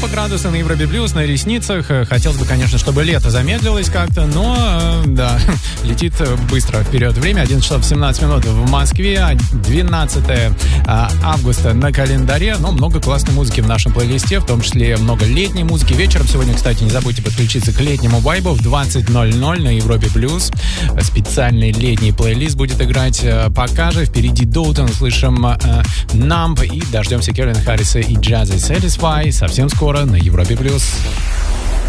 по градусу на Европе Плюс, на ресницах. Хотелось бы, конечно, чтобы лето замедлилось как-то, но, да, летит быстро вперед время. 11 часов 17 минут в Москве, 12 августа на календаре. Но много классной музыки в нашем плейлисте, в том числе много летней музыки. Вечером сегодня, кстати, не забудьте подключиться к летнему вайбу в 20:00 на Европе Плюс. Специальный летний плейлист будет играть. Пока же впереди Доутон, слышим Numb и дождемся Кельвина Харриса и Jazzy Satisfy совсем скоро на Европе Плюс.